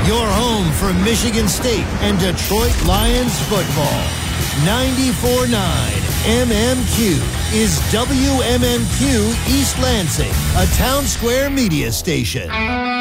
Your home for Michigan State and Detroit Lions football. 94.9 MMQ is WMMQ East Lansing, a Town Square media station.